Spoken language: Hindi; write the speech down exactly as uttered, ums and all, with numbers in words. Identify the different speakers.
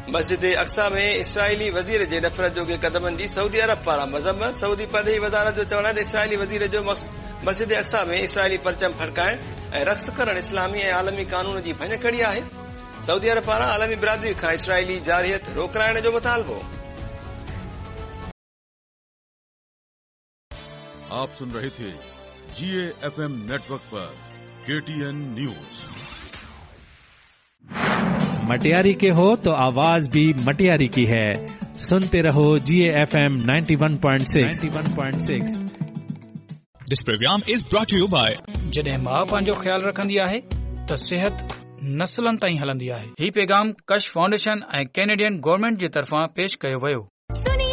Speaker 1: मस्जिद अक्सा में इसराइली वज़ीर जे नफ़रत जोगे क़दमनि जी सऊदी अरब पारां मज़म्मत। सऊदी परदेही वज़ारत जो चवणु आहे त इसराइली वज़ीर जो मस्जिद अक्सा में इसराइली परचम फड़काइण ऐं रक़्स करण इस्लामी ऐं आलमी कानून जी भञकड़ी आहे। सऊदी अरब पारां आलमी बिरादरी खां इसराइली जारियत रोकराइण जो मुतालबो।
Speaker 2: आप सुन रहे थे जीए एफएम नेटवर्क पर केटीएन न्यूज।
Speaker 3: मटियारी के हो तो आवाज भी मटियारी की है। सुनते रहो जीए FM ninety one point six.
Speaker 4: This program is brought to you by
Speaker 5: जॾहिं मां पंहिंजो ख्याल रखंदी आहे त सिहत नस्लनि ताईं हलंदी आहे। ही पैगाम कश फाउंडेशन ऐं कैनेडियन गवर्नमेंट जे तरफ़ां पेश कयो वियो।